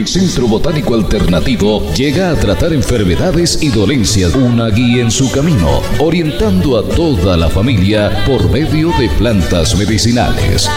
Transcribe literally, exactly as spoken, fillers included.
El Centro Botánico Alternativo llega a tratar enfermedades y dolencias, una guía en su camino, orientando a toda la familia por medio de plantas medicinales.